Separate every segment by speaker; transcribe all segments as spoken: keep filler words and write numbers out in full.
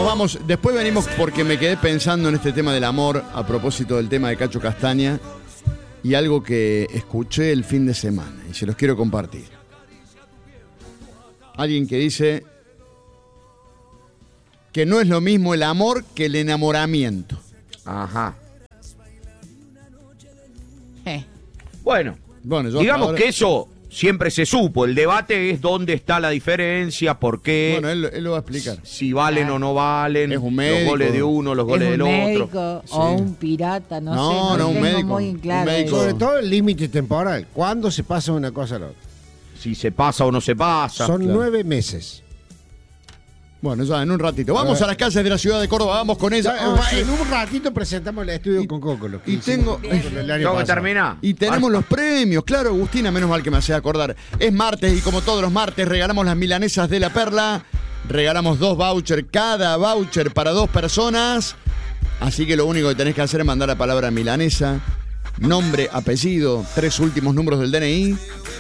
Speaker 1: Nos vamos, después venimos porque me quedé pensando en este tema del amor a propósito del tema de Cacho Castaña y algo que escuché el fin de semana y se los quiero compartir. Alguien que dice que no es lo mismo el amor que el enamoramiento.
Speaker 2: Ajá.
Speaker 3: Eh.
Speaker 2: Bueno,
Speaker 1: bueno yo
Speaker 2: digamos
Speaker 1: ahora...
Speaker 2: que eso siempre se supo. El debate es dónde está la diferencia, por qué.
Speaker 1: Bueno, él, él lo va a explicar.
Speaker 2: Si valen
Speaker 3: Ah.
Speaker 2: o no valen.
Speaker 1: Es un médico.
Speaker 2: Los goles de uno, los goles
Speaker 3: ¿Es
Speaker 2: del
Speaker 3: un
Speaker 2: otro.
Speaker 3: médico
Speaker 1: Sí.
Speaker 3: o un pirata? No,
Speaker 1: No,
Speaker 3: sé. No,
Speaker 1: no, un
Speaker 3: tengo
Speaker 1: médico,
Speaker 3: muy en
Speaker 1: un
Speaker 3: claro
Speaker 1: médico.
Speaker 3: eso.
Speaker 4: Sobre todo el límite temporal. ¿Cuándo se pasa una cosa a la otra?
Speaker 2: Si se pasa o no se pasa.
Speaker 4: Son
Speaker 1: claro.
Speaker 4: nueve meses.
Speaker 1: Bueno, ya en un ratito. Vamos a las calles de la ciudad de Córdoba, vamos con ella.
Speaker 4: Ya,
Speaker 1: Ah,
Speaker 4: en un ratito presentamos el estudio con Coco. Lo que
Speaker 1: y
Speaker 4: hicimos
Speaker 1: tengo-
Speaker 4: con Coco el año
Speaker 2: Tengo que
Speaker 4: pasado.
Speaker 2: terminar.
Speaker 1: Y tenemos los premios, claro, Agustina, menos mal que me hace acordar. Es martes y como todos los martes regalamos las milanesas de la Perla. Regalamos dos vouchers, cada voucher para dos personas. Así que lo único que tenés que hacer es mandar la palabra milanesa, nombre, apellido, tres últimos números del D N I,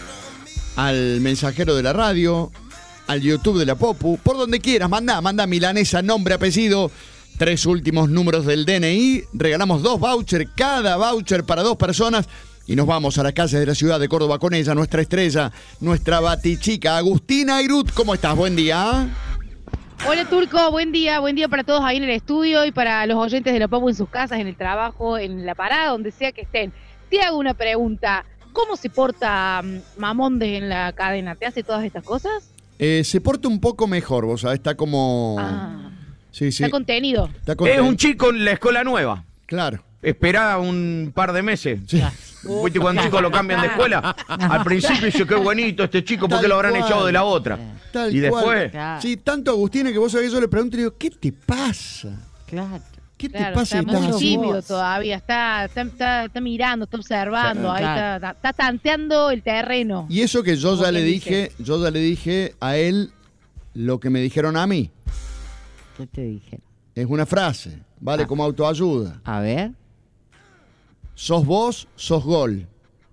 Speaker 1: al mensajero de la radio, al YouTube de la Popu, por donde quieras, manda, manda milanesa, nombre, apellido, tres últimos números del D N I, regalamos dos vouchers, cada voucher para dos personas y nos vamos a las calles de la ciudad de Córdoba con ella, nuestra estrella, nuestra batichica, Agustina Airut. ¿Cómo estás? Buen día.
Speaker 5: Hola Turco, buen día, buen día para todos ahí en el estudio y para los oyentes de la Popu en sus casas, en el trabajo, en la parada, donde sea que estén. Te hago una pregunta, ¿cómo se porta um, Mamonde en la cadena? ¿Te hace todas estas cosas?
Speaker 1: Eh, se porta un poco mejor, vos sabés, está como...
Speaker 5: Ah,
Speaker 1: Sí, sí.
Speaker 5: está contenido.
Speaker 1: Está
Speaker 2: Es
Speaker 1: contento.
Speaker 2: un chico en la escuela nueva.
Speaker 1: Claro.
Speaker 2: Espera un par de meses.
Speaker 1: Sí.
Speaker 2: ¿Viste cuando un chico lo cambian de escuela? Al principio dice, qué bonito este chico, ¿por qué
Speaker 1: Tal
Speaker 2: lo habrán
Speaker 1: cual.
Speaker 2: echado de la otra?
Speaker 1: Tal
Speaker 2: Y
Speaker 1: cual.
Speaker 2: después,
Speaker 3: Claro.
Speaker 1: Sí, tanto Agustina que vos sabés que yo le pregunto y le digo, ¿qué te pasa?
Speaker 3: Claro.
Speaker 1: ¿Qué te
Speaker 5: Claro,
Speaker 1: pasa?
Speaker 5: está
Speaker 1: que estás
Speaker 5: muy
Speaker 1: así?
Speaker 5: tímido todavía, está, está, está, está mirando, está observando, ahí
Speaker 3: Claro.
Speaker 5: está, está, está tanteando el terreno.
Speaker 1: Y eso que yo
Speaker 5: Como
Speaker 1: ya le
Speaker 5: quien
Speaker 1: dije, yo ya le dije a él lo que me dijeron a mí.
Speaker 3: ¿Qué te dije?
Speaker 1: Es una frase, vale
Speaker 3: Ah.
Speaker 1: como autoayuda.
Speaker 3: A ver.
Speaker 1: Sos vos, sos gol.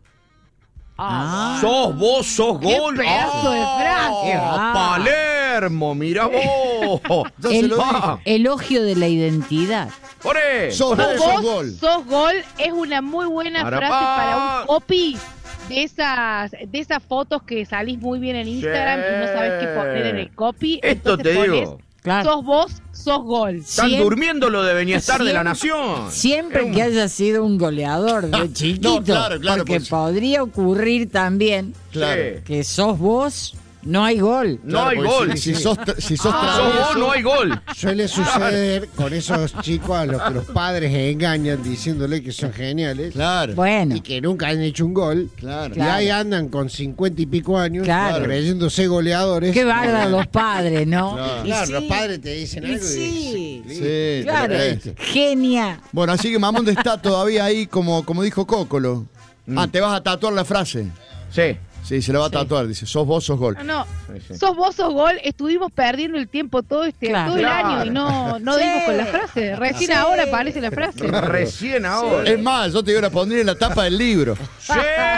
Speaker 3: Ah.
Speaker 2: sos vos, sos
Speaker 5: ¡Qué
Speaker 2: gol.
Speaker 5: pedazo de frase!
Speaker 2: Ah, Palermo, mira vos.
Speaker 1: Ya se
Speaker 3: El-
Speaker 1: lo dije.
Speaker 2: Ah,
Speaker 3: Elogio de la identidad.
Speaker 2: por eso.
Speaker 1: Sos vos, sos
Speaker 5: Vos
Speaker 1: gol.
Speaker 5: sos gol es una muy buena
Speaker 2: Para
Speaker 5: frase
Speaker 2: pa-
Speaker 5: para un copy de esas de esas fotos que salís muy bien en Instagram y no sabes qué poner en el copy.
Speaker 2: Esto
Speaker 5: Entonces
Speaker 2: te
Speaker 5: pones,
Speaker 2: digo.
Speaker 3: Claro.
Speaker 5: sos vos, sos gol.
Speaker 2: Están
Speaker 3: Siempre-
Speaker 2: durmiendo lo de Bienestar de la
Speaker 3: siempre-
Speaker 2: Nación.
Speaker 3: Siempre que haya sido un goleador de chiquito.
Speaker 1: No, claro, claro,
Speaker 3: Porque
Speaker 1: pues.
Speaker 3: podría ocurrir también
Speaker 1: Claro.
Speaker 2: Sí.
Speaker 3: que sos vos, no hay gol.
Speaker 2: No hay
Speaker 1: porque
Speaker 2: gol.
Speaker 1: Si, si sos, tra- si sos
Speaker 2: Ah, sos
Speaker 1: travieso-
Speaker 2: vos, no hay gol.
Speaker 4: Suele suceder con esos chicos a los que los padres engañan diciéndole que son geniales
Speaker 1: Claro,
Speaker 3: Bueno,
Speaker 4: y que nunca han hecho un gol.
Speaker 1: claro.
Speaker 4: Y ahí andan con cincuenta y pico años
Speaker 3: Claro.
Speaker 4: creyéndose goleadores.
Speaker 3: qué bárbaros los padres, ¿no?
Speaker 1: Claro.
Speaker 3: Y
Speaker 4: Claro,
Speaker 3: sí,
Speaker 4: los padres te dicen
Speaker 3: y
Speaker 4: algo y
Speaker 3: sí.
Speaker 4: dices,
Speaker 1: Sí,
Speaker 3: Claro,
Speaker 1: te lo crees.
Speaker 3: genia.
Speaker 1: Bueno, así que Mamonde está todavía ahí como, como dijo Cócolo.
Speaker 2: Mm.
Speaker 1: Ah, te vas a tatuar la frase.
Speaker 2: Sí.
Speaker 1: Sí, se la va a tatuar. Dice, sos vos, sos gol.
Speaker 5: No, no,
Speaker 2: Sí, sí.
Speaker 5: sos vos, sos gol. Estuvimos perdiendo el tiempo todo este
Speaker 3: Claro.
Speaker 5: todo el
Speaker 2: Claro.
Speaker 5: año y no, no
Speaker 3: Sí.
Speaker 5: dimos con la frase. Recién
Speaker 3: Sí.
Speaker 5: ahora aparece la frase.
Speaker 2: Recién ahora.
Speaker 1: Es más, yo te digo, la pondría en la tapa del libro.
Speaker 2: ¡Sí!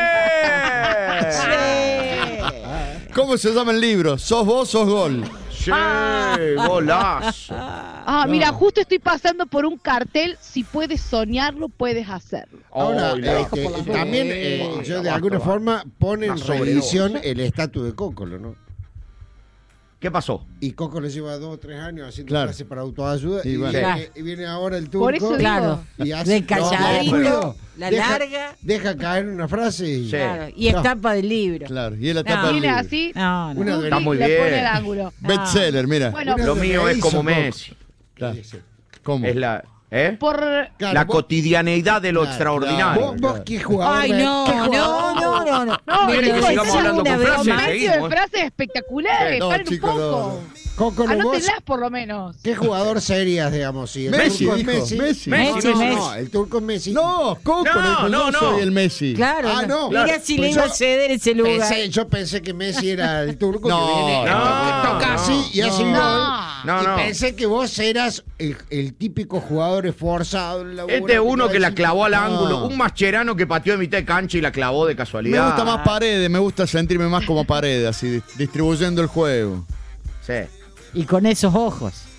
Speaker 1: ¿Cómo se llama el libro? Sos vos, sos gol.
Speaker 2: ¡Sí! ¡Golazo!
Speaker 5: Ah, mira, justo estoy pasando por un cartel. Si puedes soñarlo, puedes hacerlo.
Speaker 4: Ahora,
Speaker 2: Ay, la-
Speaker 4: este,
Speaker 5: por la
Speaker 4: también
Speaker 2: boca.
Speaker 4: eh, yo de
Speaker 2: Basta,
Speaker 4: alguna
Speaker 2: basta.
Speaker 4: forma ponen
Speaker 2: Una
Speaker 4: en
Speaker 2: sobredosis.
Speaker 4: revisión el estatus de Cócolo, ¿no?
Speaker 2: ¿Qué pasó?
Speaker 4: Y Cócolo lleva dos o tres años haciendo
Speaker 1: Claro.
Speaker 4: clases para autoayuda
Speaker 1: Y
Speaker 4: y,
Speaker 1: bueno.
Speaker 4: viene,
Speaker 3: Claro.
Speaker 4: y viene ahora el turco
Speaker 5: Por eso digo.
Speaker 3: Claro.
Speaker 4: y hace
Speaker 3: De calladito,
Speaker 4: No,
Speaker 3: la
Speaker 4: deja-
Speaker 3: larga.
Speaker 4: deja caer una frase y
Speaker 2: Sí.
Speaker 3: Claro, y
Speaker 4: No.
Speaker 3: es tapa del libro.
Speaker 1: Claro, y es la
Speaker 3: No.
Speaker 1: tapa del
Speaker 5: Viene
Speaker 1: libro.
Speaker 5: así,
Speaker 3: No, no.
Speaker 4: Una
Speaker 5: Google
Speaker 2: Está muy
Speaker 5: le
Speaker 2: bien.
Speaker 5: pone el ángulo.
Speaker 1: Bestseller, mira.
Speaker 5: Bueno,
Speaker 4: Una
Speaker 2: Lo
Speaker 4: de
Speaker 2: mío es
Speaker 4: hizo
Speaker 2: como
Speaker 4: Coco.
Speaker 2: Messi.
Speaker 1: Claro.
Speaker 4: Sí, sí.
Speaker 1: ¿Cómo?
Speaker 2: Es la, ¿eh?
Speaker 5: por
Speaker 4: Claro,
Speaker 2: la
Speaker 4: vos-
Speaker 2: cotidianidad de lo
Speaker 4: Claro,
Speaker 2: extraordinario.
Speaker 4: ¿Vos, vos qué jugador?
Speaker 3: Ay,
Speaker 4: de-
Speaker 3: no,
Speaker 4: qué
Speaker 3: no,
Speaker 4: jugador-
Speaker 3: no, no, no.
Speaker 5: No,
Speaker 3: Me
Speaker 2: ¿quiere
Speaker 3: lo
Speaker 2: que sigamos
Speaker 3: decía
Speaker 2: hablando
Speaker 3: una
Speaker 2: con
Speaker 3: vez
Speaker 2: frases?
Speaker 3: más.
Speaker 5: medio
Speaker 2: seguimos.
Speaker 5: de frases espectaculares.
Speaker 1: No,
Speaker 5: paren
Speaker 1: chicos,
Speaker 5: un
Speaker 1: no,
Speaker 5: poco.
Speaker 4: Cócolo, vos,
Speaker 5: Anótenlas por lo menos.
Speaker 4: ¿qué jugador serías, digamos? Si el
Speaker 1: Messi,
Speaker 4: turco es
Speaker 1: dijo,
Speaker 4: Messi.
Speaker 1: Messi.
Speaker 4: No,
Speaker 3: Messi,
Speaker 4: no,
Speaker 3: Messi.
Speaker 4: no, el turco es Messi.
Speaker 1: No, Coco,
Speaker 2: No,
Speaker 1: dijo,
Speaker 2: no,
Speaker 1: yo
Speaker 2: no.
Speaker 1: soy el Messi.
Speaker 3: Claro,
Speaker 4: Ah, no.
Speaker 3: Mira
Speaker 4: Claro.
Speaker 3: si
Speaker 4: Pues
Speaker 3: le iba a
Speaker 4: yo
Speaker 3: ceder ese lugar.
Speaker 4: Pensé- yo pensé que Messi era el turco
Speaker 1: No,
Speaker 4: que viene
Speaker 2: no,
Speaker 4: que toca
Speaker 2: no,
Speaker 4: así y hace un
Speaker 5: no.
Speaker 4: gol.
Speaker 2: No,
Speaker 4: y
Speaker 2: no.
Speaker 4: pensé que vos eras el, el típico jugador esforzado. el laburante,
Speaker 2: Este es uno que la
Speaker 4: decís,
Speaker 2: clavó al
Speaker 4: no.
Speaker 2: ángulo. Un mascherano que pateó de mitad de cancha y la clavó de
Speaker 1: Me
Speaker 2: casualidad.
Speaker 1: gusta más Paredes, me gusta sentirme más como Paredes, así, di- distribuyendo el juego.
Speaker 2: Sí.
Speaker 3: Y con esos ojos.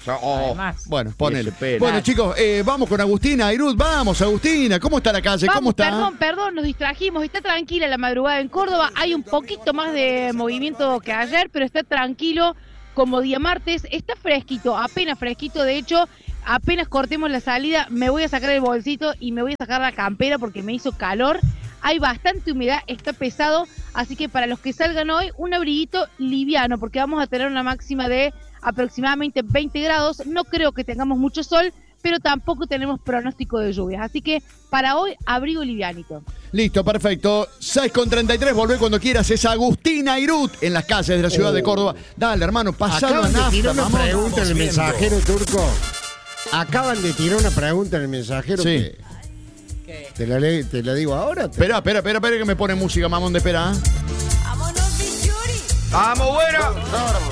Speaker 2: Oh,
Speaker 3: Además.
Speaker 1: Bueno, ponele.
Speaker 2: ese pelo.
Speaker 1: Bueno, chicos, eh, vamos con Agustina Airut. Vamos, Agustina. ¿Cómo está la calle? ¿Cómo
Speaker 5: Vamos,
Speaker 1: está?
Speaker 5: perdón, perdón, nos distrajimos. Está tranquila la madrugada en Córdoba. Hay un poquito más de movimiento que ayer, pero está tranquilo como día martes. Está fresquito, apenas fresquito. De hecho, apenas cortemos la salida, me voy a sacar el bolsito y me voy a sacar la campera porque me hizo calor. Hay bastante humedad, está pesado, así que para los que salgan hoy, un abriguito liviano, porque vamos a tener una máxima de aproximadamente veinte grados. No creo que tengamos mucho sol, pero tampoco tenemos pronóstico de lluvias. Así que para hoy, abrigo livianito.
Speaker 1: Listo, perfecto. seis con treinta y tres, volvé cuando quieras. Es Agustina Airut en las calles de la ciudad
Speaker 4: Oh.
Speaker 1: de Córdoba. Dale, hermano, pasalo a
Speaker 4: Acaban de tirar
Speaker 1: nafta,
Speaker 4: una
Speaker 1: mamón.
Speaker 4: pregunta en el
Speaker 2: Vamos viendo.
Speaker 4: mensajero, Turco. Acaban de tirar una pregunta en el mensajero.
Speaker 1: Sí.
Speaker 4: que- ¿Te la, le- ¿Te la digo ahora? Te-
Speaker 1: Espera, espera, espera, espera que me pone música, mamón de espera.
Speaker 2: ¡Vamos, buena!